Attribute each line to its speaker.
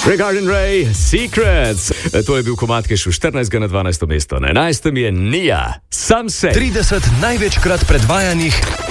Speaker 1: Regarding Ray, Secrets. To je bil komad, ki je šel 14. na 12. mesto. Na 11. je Nia, Sam se.
Speaker 2: 30 največkrat predvajanih